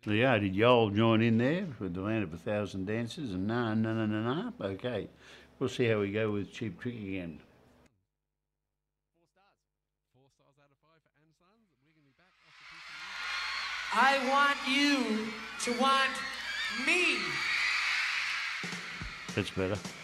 Yeah, did you all join in there with the Land of a Thousand Dances? And no, no, no, no, no. Okay, we'll see how we go with Cheap Trick again. I want you to want me. That's better.